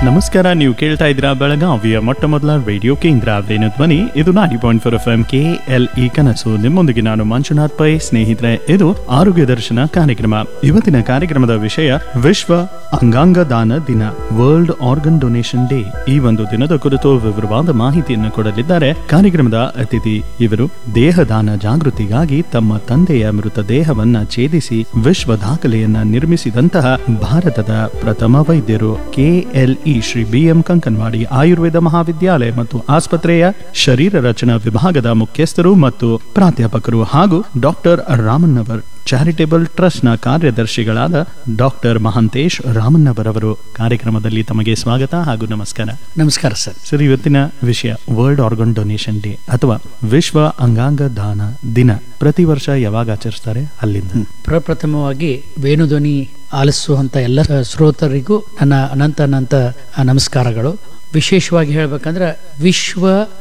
ನಮಸ್ಕಾರ, ನೀವು ಕೇಳ್ತಾ ಇದ್ದೀರಾ ಬೆಳಗಾವಿಯ ಮೊಟ್ಟ ಮೊದಲ ರೇಡಿಯೋ ಕೇಂದ್ರ ವೇಣು ಧ್ವನಿ. ಇದು 90.4 FM KLE ಕನಸು. ನಿಮ್ಮೊಂದಿಗೆ ನಾನು ಮಂಜುನಾಥ್ ಪೈ. ಸ್ನೇಹಿತರೆ, ಇದು ಆರೋಗ್ಯ ದರ್ಶನ ಕಾರ್ಯಕ್ರಮ. ಇವತ್ತಿನ ಕಾರ್ಯಕ್ರಮದ ವಿಷಯ ವಿಶ್ವ ಅಂಗಾಂಗ ದಾನ ದಿನ, ವರ್ಲ್ಡ್ ಆರ್ಗನ್ ಡೊನೇಷನ್ ಡೇ. ಈ ಒಂದು ದಿನದ ಕುರಿತು ವಿವರವಾದ ಮಾಹಿತಿಯನ್ನು ಕೊಡಲಿದ್ದಾರೆ ಕಾರ್ಯಕ್ರಮದ ಅತಿಥಿ. ಇವರು ದೇಹದಾನ ಜಾಗೃತಿಗಾಗಿ ತಮ್ಮ ತಂದೆಯ ಮೃತದೇಹವನ್ನ ಛೇದಿಸಿ ವಿಶ್ವ ದಾಖಲೆಯನ್ನ ನಿರ್ಮಿಸಿದಂತಹ ಭಾರತದ ಪ್ರಥಮ ವೈದ್ಯರು. KLE ಶ್ರೀ BM ಕಂಕನವಾಡಿ ಆಯುರ್ವೇದ ಮಹಾವಿದ್ಯಾಲಯ ಮತ್ತು ಆಸ್ಪತ್ರೆಯ ಶರೀರ ರಚನಾ ವಿಭಾಗದ ಮುಖ್ಯಸ್ಥರು ಮತ್ತು ಪ್ರಾಧ್ಯಾಪಕರು ಹಾಗೂ ಡಾಕ್ಟರ್ ರಾಮನ್ನವರ್ ಚಾರಿಟೇಬಲ್ ಟ್ರಸ್ಟ್ ನ ಕಾರ್ಯದರ್ಶಿಗಳಾದ ಡಾಕ್ಟರ್ ಮಹಾಂತೇಶ್ ರಾಮನ್ನವರವರು ಕಾರ್ಯಕ್ರಮದಲ್ಲಿ ತಮಗೆ ಸ್ವಾಗತ ಹಾಗೂ ನಮಸ್ಕಾರ. ನಮಸ್ಕಾರ ಸರ್. ಸರ್, ಇವತ್ತಿನ ವಿಷಯ ವರ್ಲ್ಡ್ ಆರ್ಗನ್ ಡೊನೇಷನ್ ಡೇ ಅಥವಾ ವಿಶ್ವ ಅಂಗಾಂಗ ದಾನ ದಿನ. ಪ್ರತಿ ವರ್ಷ ಯಾವಾಗ ಆಚರಿಸ್ತಾರೆ? ಅಲ್ಲಿಂದ ಪ್ರಪ್ರಥಮವಾಗಿ ವೇಣುಧ್ವನಿ ಆಲಿಸುವಂತ ಎಲ್ಲ ಶ್ರೋತರಿಗೂ ನನ್ನ ಅನಂತ ನಮಸ್ಕಾರಗಳು. ವಿಶೇಷವಾಗಿ ಹೇಳ್ಬೇಕಂದ್ರೆ ವಿಶ್ವ